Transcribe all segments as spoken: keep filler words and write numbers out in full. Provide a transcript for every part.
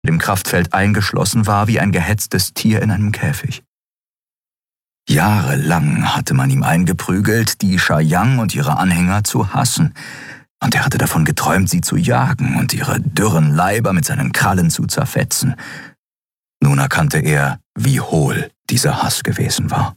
dem Kraftfeld eingeschlossen war wie ein gehetztes Tier in einem Käfig. Jahrelang hatte man ihm eingeprügelt, die Sha-Yang und ihre Anhänger zu hassen, und er hatte davon geträumt, sie zu jagen und ihre dürren Leiber mit seinen Krallen zu zerfetzen. Nun erkannte er, wie hohl dieser Hass gewesen war.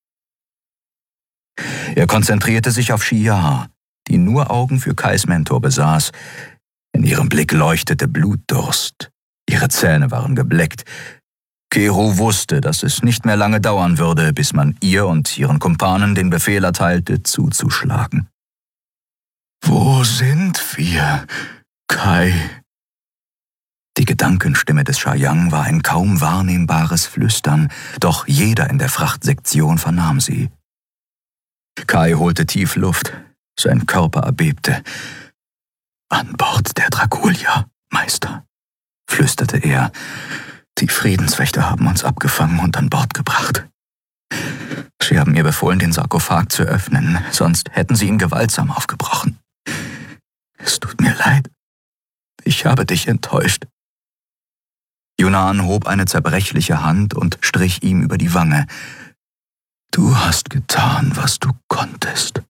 Er konzentrierte sich auf Shia, die nur Augen für Kais Mentor besaß. In ihrem Blick leuchtete Blutdurst. Ihre Zähne waren gebleckt. Kero wusste, dass es nicht mehr lange dauern würde, bis man ihr und ihren Kumpanen den Befehl erteilte, zuzuschlagen. »Wo sind wir, Kai?« Die Gedankenstimme des Sha-Yang war ein kaum wahrnehmbares Flüstern, doch jeder in der Frachtsektion vernahm sie. Kai holte tief Luft, sein Körper erbebte. »An Bord der Draculia, Meister«, flüsterte er. »Die Friedenswächter haben uns abgefangen und an Bord gebracht. Sie haben mir befohlen, den Sarkophag zu öffnen, sonst hätten sie ihn gewaltsam aufgebrochen. Es tut mir leid. Ich habe dich enttäuscht.« Yunan hob eine zerbrechliche Hand und strich ihm über die Wange. »Du hast getan, was du konntest.«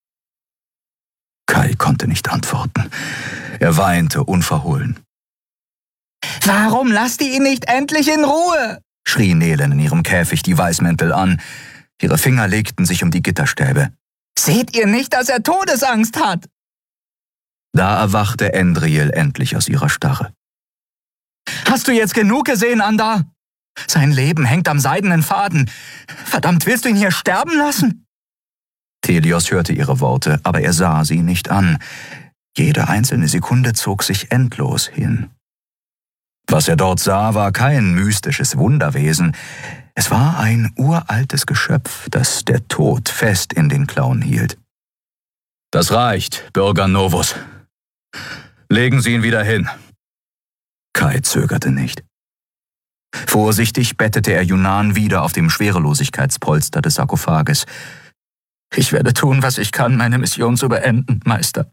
Kai konnte nicht antworten. Er weinte unverhohlen. »Warum lasst ihr ihn nicht endlich in Ruhe?« schrie Nelen in ihrem Käfig die Weißmäntel an. Ihre Finger legten sich um die Gitterstäbe. »Seht ihr nicht, dass er Todesangst hat?« Da erwachte Endriel endlich aus ihrer Starre. »Hast du jetzt genug gesehen, Anda? Sein Leben hängt am seidenen Faden. Verdammt, willst du ihn hier sterben lassen?« Telios hörte ihre Worte, aber er sah sie nicht an. Jede einzelne Sekunde zog sich endlos hin. Was er dort sah, war kein mystisches Wunderwesen. Es war ein uraltes Geschöpf, das der Tod fest in den Klauen hielt. »Das reicht, Bürger Novus. Legen Sie ihn wieder hin.« Kai zögerte nicht. Vorsichtig bettete er Yunan wieder auf dem Schwerelosigkeitspolster des Sarkophages. »Ich werde tun, was ich kann, meine Mission zu beenden, Meister.«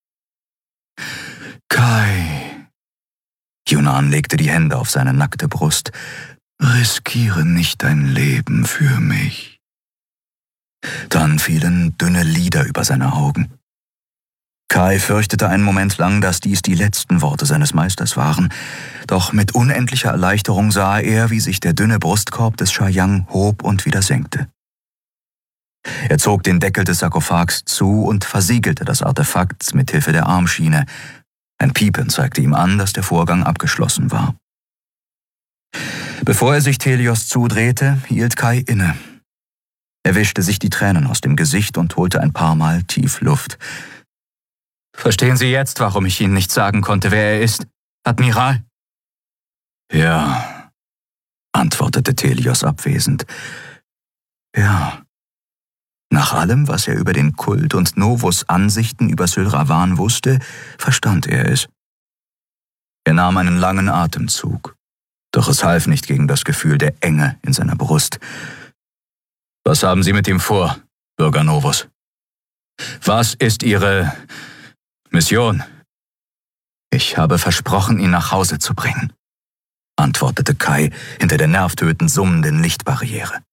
»Kai«, Yunan legte die Hände auf seine nackte Brust, »riskiere nicht dein Leben für mich.« Dann fielen dünne Lider über seine Augen. Kai fürchtete einen Moment lang, dass dies die letzten Worte seines Meisters waren, doch mit unendlicher Erleichterung sah er, wie sich der dünne Brustkorb des Sha-Yang hob und wieder senkte. Er zog den Deckel des Sarkophags zu und versiegelte das Artefakt mit Hilfe der Armschiene. Ein Piepen zeigte ihm an, dass der Vorgang abgeschlossen war. Bevor er sich Telios zudrehte, hielt Kai inne. Er wischte sich die Tränen aus dem Gesicht und holte ein paar Mal tief Luft. »Verstehen Sie jetzt, warum ich Ihnen nicht sagen konnte, wer er ist, Admiral?« »Ja«, antwortete Telios abwesend. »Ja. Nach allem, was er über den Kult und Novus Ansichten über Sylravan wusste, verstand er es. Er nahm einen langen Atemzug, doch es half nicht gegen das Gefühl der Enge in seiner Brust. »Was haben Sie mit ihm vor, Bürger Novus? Was ist Ihre Mission?« »Ich habe versprochen, ihn nach Hause zu bringen«, antwortete Kai hinter der nervtötend summenden Lichtbarriere.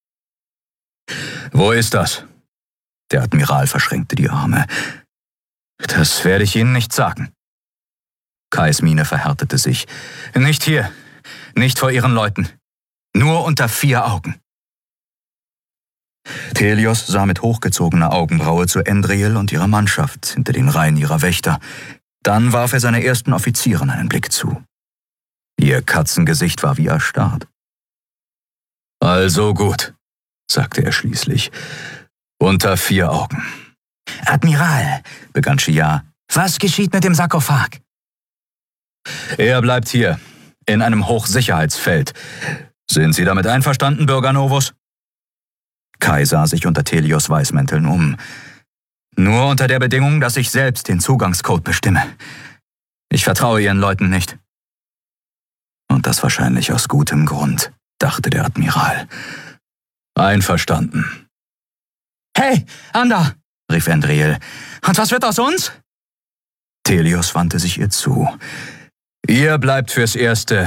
»Wo ist das?« Der Admiral verschränkte die Arme. »Das werde ich Ihnen nicht sagen.« Kais Miene verhärtete sich. »Nicht hier, nicht vor Ihren Leuten, nur unter vier Augen.« Telios sah mit hochgezogener Augenbraue zu Endriel und ihrer Mannschaft hinter den Reihen ihrer Wächter. Dann warf er seiner ersten Offizierin einen Blick zu. Ihr Katzengesicht war wie erstarrt. »Also gut«, sagte er schließlich, »unter vier Augen.« »Admiral«, begann Shia, »was geschieht mit dem Sarkophag?« »Er bleibt hier, in einem Hochsicherheitsfeld. Sind Sie damit einverstanden, Bürger Novus?« Kai sah sich unter Telios Weißmänteln um. »Nur unter der Bedingung, dass ich selbst den Zugangscode bestimme. Ich vertraue Ihren Leuten nicht.« »Und das wahrscheinlich aus gutem Grund«, dachte der Admiral. »Einverstanden.« »Hey, Anda«, rief Endriel, »und was wird aus uns?« Telios wandte sich ihr zu. Ihr bleibt fürs Erste